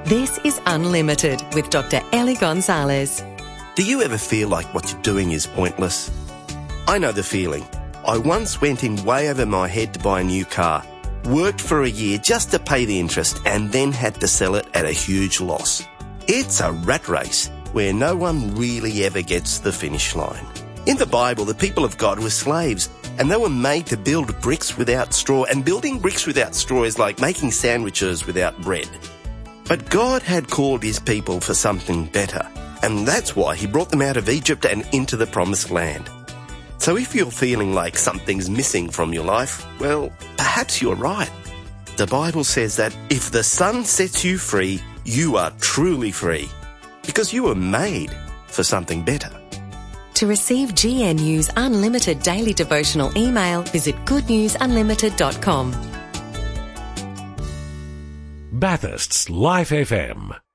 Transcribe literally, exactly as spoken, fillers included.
This is Unlimited with Doctor Ellie Gonzalez. Do you ever feel like what you're doing is pointless? I know the feeling. I once went in way over my head to buy a new car, worked for a year just to pay the interest, and then had to sell it at a huge loss. It's a rat race where no one really ever gets to the finish line. In the Bible, the people of God were slaves, and they were made to build bricks without straw, and building bricks without straw is like making sandwiches without bread. But God had called his people for something better, and that's why he brought them out of Egypt and into the promised land. So if you're feeling like something's missing from your life, well, perhaps you're right. The Bible says that if the Son sets you free, you are truly free, because you were made for something better. To receive G N U's unlimited daily devotional email, visit good news unlimited dot com. Bathurst's Life F M.